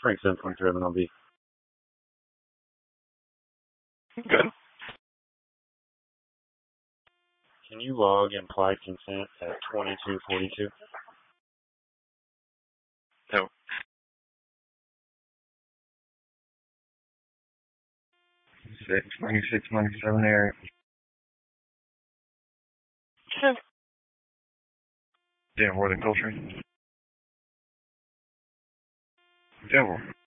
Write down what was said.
Frank 727 on B. Good. Can you log implied consent at 2242? No. 2697 area. Okay. Damn, what a culture. Devil.